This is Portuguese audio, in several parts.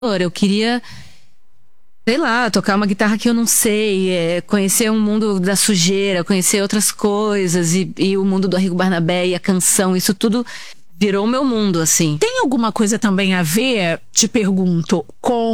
Eu queria, sei lá, tocar uma guitarra que eu não sei, conhecer um mundo da sujeira, conhecer outras coisas, e o mundo do Arrigo Barnabé e a canção, isso tudo virou o meu mundo, assim. Tem alguma coisa também a ver, te pergunto,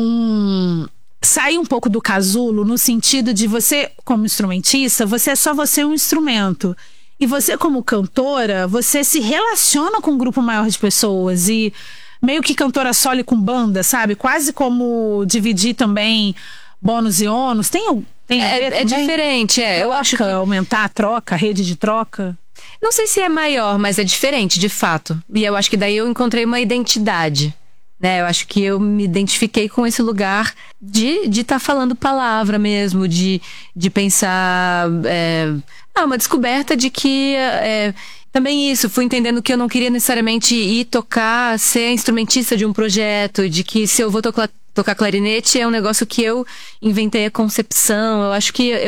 com sair um pouco do casulo, no sentido de você, como instrumentista, você é só você um instrumento. E você, como cantora, você se relaciona com um grupo maior de pessoas e meio que cantora solo e com banda, sabe? Quase como dividir também bônus e ônus. Tem a ver É diferente, Eu acho que aumentar a troca, a rede de troca. Não sei se é maior, mas é diferente, de fato. E eu acho que daí eu encontrei uma identidade, né? Eu acho que eu me identifiquei com esse lugar de tá falando palavra mesmo, de pensar... uma descoberta de que... também isso, fui entendendo que eu não queria necessariamente ir tocar, ser instrumentista de um projeto, de que se eu vou tocar clarinete é um negócio que eu inventei a concepção. Eu acho que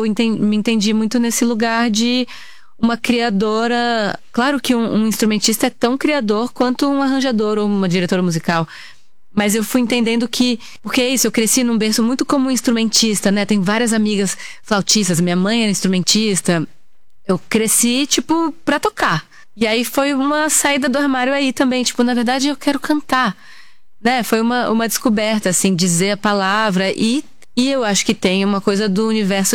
me entendi muito nesse lugar de uma criadora. Claro que um instrumentista é tão criador quanto um arranjador ou uma diretora musical. Mas eu fui entendendo que... Porque é isso, eu cresci num berço muito como instrumentista, né? Tem várias amigas flautistas, minha mãe era instrumentista. Eu cresci, tipo, pra tocar. E aí foi uma saída do armário aí também. Tipo, na verdade, eu quero cantar, né? Foi uma descoberta, assim, dizer a palavra. E eu acho que tem uma coisa do universo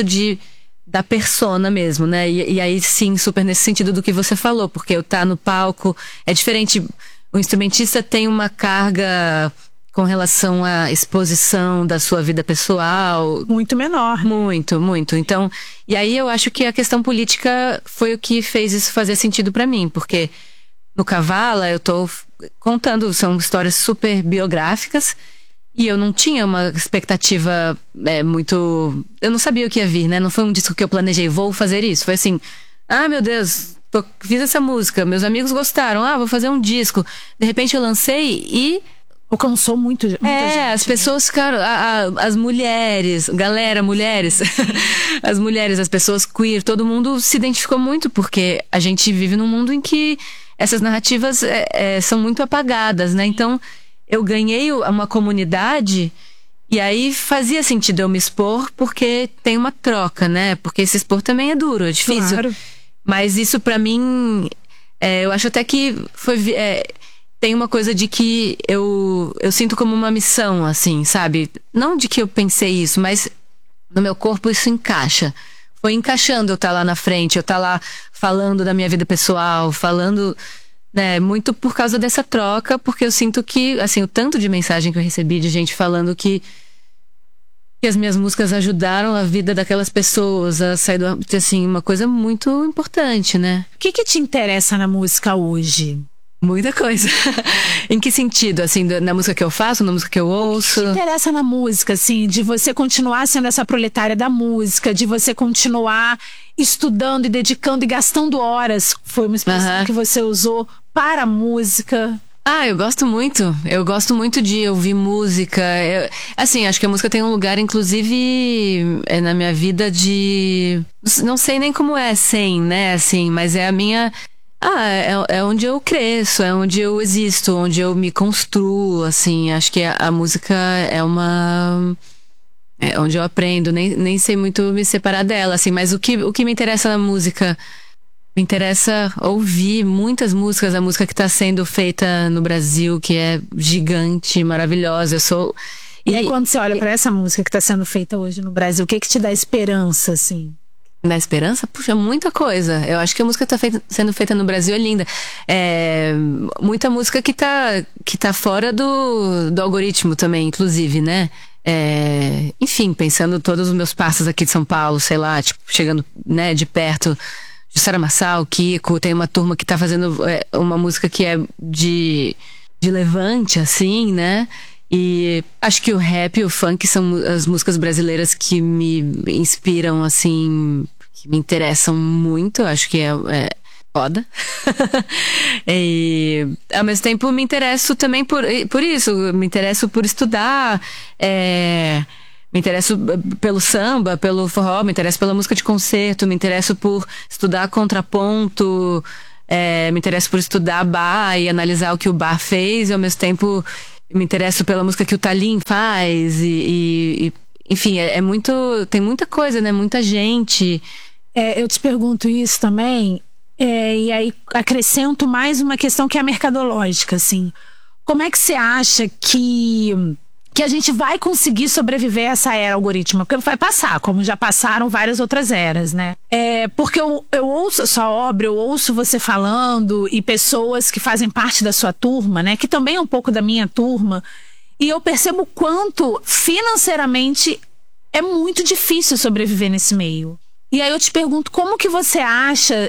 da persona mesmo, né? E aí, sim, super nesse sentido do que você falou. Porque eu tá no palco... É diferente... O instrumentista tem uma carga com relação à exposição da sua vida pessoal. Muito menor. Muito, muito. Então, e aí eu acho que a questão política foi o que fez isso fazer sentido pra mim. Porque no Kavala eu tô contando, são histórias super biográficas. E eu não tinha uma expectativa muito... Eu não sabia o que ia vir, né? Não foi um disco que eu planejei, vou fazer isso. Foi assim, meu Deus... Fiz essa música, meus amigos gostaram, vou fazer um disco. De repente eu lancei e... Alcançou muita gente. As pessoas ficaram... As mulheres, mulheres. As mulheres, as pessoas queer, todo mundo se identificou muito, porque a gente vive num mundo em que essas narrativas são muito apagadas, né? Então, eu ganhei uma comunidade... E aí fazia sentido eu me expor, porque tem uma troca, né? Porque se expor também é duro, é difícil. Claro. Mas isso pra mim, eu acho até que tem uma coisa de que eu sinto como uma missão, assim, sabe? Não de que eu pensei isso, mas no meu corpo isso encaixa. Foi encaixando eu estar lá na frente, eu estar lá falando da minha vida pessoal, falando, né, muito por causa dessa troca, porque eu sinto que, assim, o tanto de mensagem que eu recebi de gente falando que as minhas músicas ajudaram a vida daquelas pessoas a sair do... Assim, uma coisa muito importante, né? O que te interessa na música hoje? Muita coisa. Em que sentido? Assim, na música que eu faço, na música que eu ouço? O que te interessa na música, assim, de você continuar sendo essa proletária da música, de você continuar estudando e dedicando e gastando horas, foi uma expressão que você usou, para a música... Eu gosto muito. Eu gosto muito de ouvir música. Assim, acho que a música tem um lugar, inclusive, na minha vida de... Não sei nem como é sem, né? Assim, mas é a minha... é onde eu cresço, é onde eu existo, onde eu me construo, assim. Acho que a música é uma... É onde eu aprendo. Nem sei muito me separar dela, assim. Mas o que me interessa na música... Me interessa ouvir muitas músicas, a música que está sendo feita no Brasil, que é gigante, maravilhosa. E aí, quando você olha para essa música que está sendo feita hoje no Brasil, o que te dá esperança, assim? Dá esperança? Puxa, muita coisa. Eu acho que a música que está sendo feita no Brasil é linda. Muita música que tá fora do algoritmo também, inclusive, né? Enfim, pensando todos os meus passos aqui de São Paulo, sei lá, tipo, chegando, né, de perto... Jussara Marçal, Kiko, tem uma turma que tá fazendo uma música que é de levante, assim, né? E acho que o rap e o funk são as músicas brasileiras que me inspiram, assim, que me interessam muito. Acho que é foda. E ao mesmo tempo me interesso também por isso. Me interesso por estudar, me interesso pelo samba, pelo forró, me interesso pela música de concerto, me interesso por estudar contraponto, me interesso por estudar bar e analisar o que o bar fez, e ao mesmo tempo me interesso pela música que o Tallin faz enfim, tem muita coisa, né? Muita gente. Eu te pergunto isso também, e aí acrescento mais uma questão que é mercadológica, assim. Como é que você acha que a gente vai conseguir sobreviver a essa era algorítmica? Porque vai passar, como já passaram várias outras eras, né? Porque eu ouço a sua obra, eu ouço você falando e pessoas que fazem parte da sua turma, né? Que também é um pouco da minha turma. E eu percebo o quanto financeiramente é muito difícil sobreviver nesse meio. E aí eu te pergunto, como que você acha,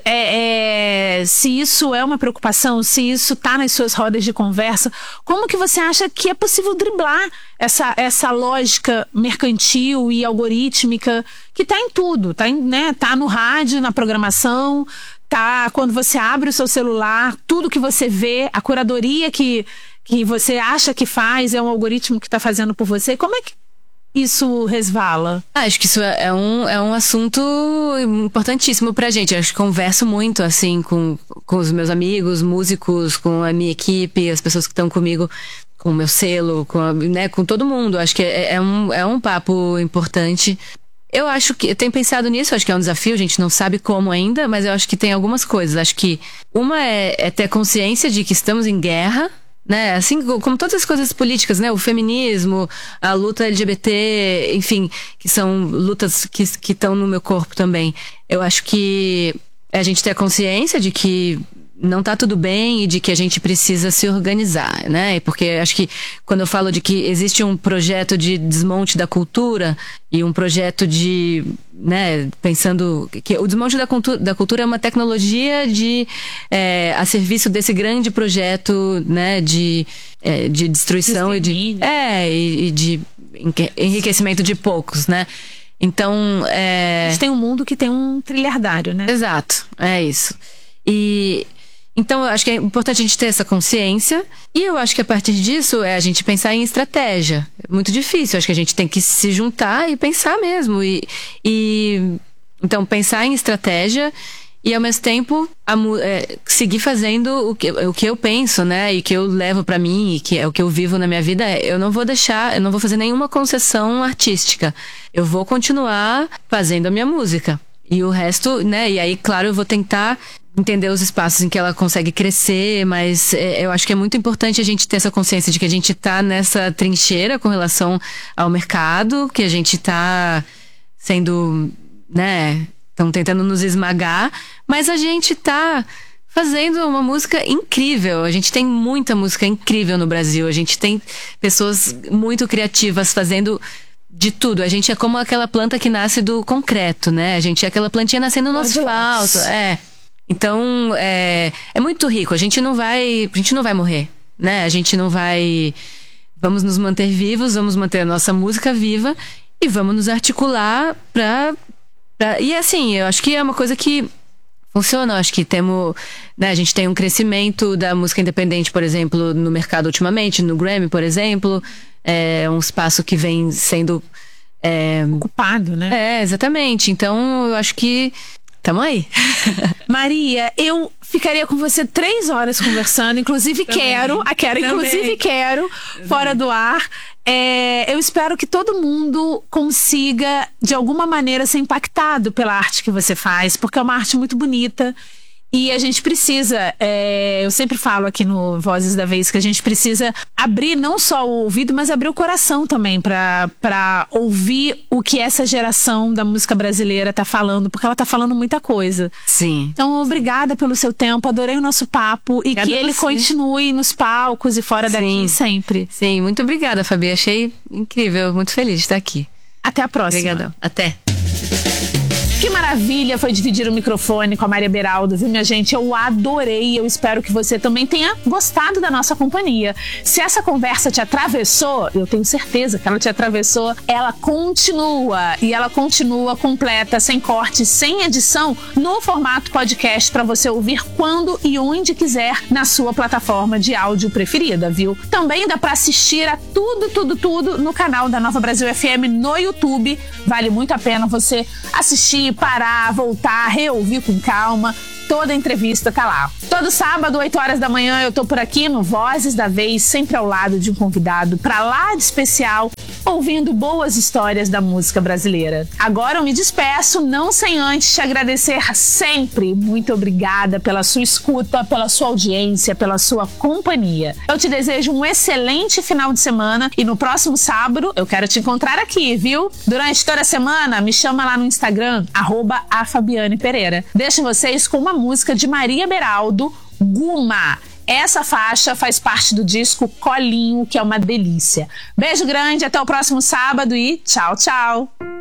se isso é uma preocupação, se isso está nas suas rodas de conversa, como que você acha que é possível driblar essa lógica mercantil e algorítmica que está em tudo, tá no rádio, na programação, tá quando você abre o seu celular, tudo que você vê, a curadoria que você acha que faz é um algoritmo que está fazendo por você. Como é que isso resvala? Acho que isso é um assunto importantíssimo pra gente. Acho que converso muito, assim, com os meus amigos, músicos, com a minha equipe, as pessoas que estão comigo, com o meu selo, com todo mundo. Acho que é um papo importante. Eu acho que, eu tenho pensado nisso, acho que é um desafio, a gente não sabe como ainda, mas eu acho que tem algumas coisas. Acho que uma é ter consciência de que estamos em guerra, né? Assim como todas as coisas políticas, né? O feminismo, a luta LGBT, enfim, que são lutas que estão no meu corpo também. Eu acho que a gente ter a consciência de que não tá tudo bem e de que a gente precisa se organizar, né? Porque acho que quando eu falo de que existe um projeto de desmonte da cultura e um projeto de, né, pensando que o desmonte da cultura é uma tecnologia a serviço desse grande projeto, né, de destruição e de enriquecimento de poucos, né? Então, a gente tem um mundo que tem um trilhardário, né? Exato, é isso. Então, eu acho que é importante a gente ter essa consciência. E eu acho que a partir disso a gente pensar em estratégia. É muito difícil. Eu acho que a gente tem que se juntar e pensar mesmo. Então, pensar em estratégia e, ao mesmo tempo, seguir fazendo o que eu penso, né? E que eu levo pra mim, e que é o que eu vivo na minha vida. Eu não vou fazer nenhuma concessão artística. Eu vou continuar fazendo a minha música. E o resto, né? E aí, claro, eu vou tentar entender os espaços em que ela consegue crescer, mas eu acho que é muito importante a gente ter essa consciência de que a gente tá nessa trincheira com relação ao mercado, que a gente tá sendo, né, estão tentando nos esmagar, mas a gente tá fazendo uma música incrível. A gente tem muita música incrível no Brasil, a gente tem pessoas muito criativas fazendo de tudo. A gente é como aquela planta que nasce do concreto, né? A gente é aquela plantinha nascendo no asfalto, Então, é muito rico. A gente não vai morrer, né? A gente não vai... Vamos nos manter vivos, vamos manter a nossa música viva e vamos nos articular E assim, eu acho que é uma coisa que funciona. Eu acho que né, a gente tem um crescimento da música independente, por exemplo, no mercado ultimamente, no Grammy, por exemplo. É um espaço que vem sendo... ocupado, né? Exatamente. Então, eu acho que tamo aí. Maria, eu ficaria com você 3 horas conversando. Inclusive quero, fora do ar. Eu espero que todo mundo consiga, de alguma maneira, ser impactado pela arte que você faz, porque é uma arte muito bonita. E a gente precisa, eu sempre falo aqui no Vozes da Vez, que a gente precisa abrir não só o ouvido, mas abrir o coração também pra ouvir o que essa geração da música brasileira tá falando, porque ela tá falando muita coisa. Sim. Então, obrigada pelo seu tempo, adorei o nosso papo e que ele continue nos palcos e fora daqui sempre. Sim, muito obrigada, Fabi, achei incrível, muito feliz de estar aqui. Até a próxima. Obrigadão, até. Que maravilha foi dividir o microfone com a Maria Beraldo, viu, minha gente? Eu adorei, eu espero que você também tenha gostado da nossa companhia. Se essa conversa te atravessou, eu tenho certeza que ela te atravessou, ela continua, e ela continua completa, sem corte, sem edição, no formato podcast para você ouvir quando e onde quiser na sua plataforma de áudio preferida, viu? Também dá para assistir a tudo no canal da Nova Brasil FM no YouTube. Vale muito a pena você assistir, parar, voltar, reouvir com calma. toda a entrevista tá lá. Todo sábado, 8 horas da manhã, eu tô por aqui no Vozes da Vez, sempre ao lado de um convidado pra lá de especial, ouvindo boas histórias da música brasileira. Agora eu me despeço, não sem antes te agradecer sempre. Muito obrigada pela sua escuta, pela sua audiência, pela sua companhia. Eu te desejo um excelente final de semana e no próximo sábado eu quero te encontrar aqui, viu? Durante toda a semana, me chama lá no Instagram, @afabianepereira. Deixo vocês com uma música de Maria Beraldo, Guma. Essa faixa faz parte do disco Colinho, que é uma delícia. Beijo grande, até o próximo sábado e tchau, tchau!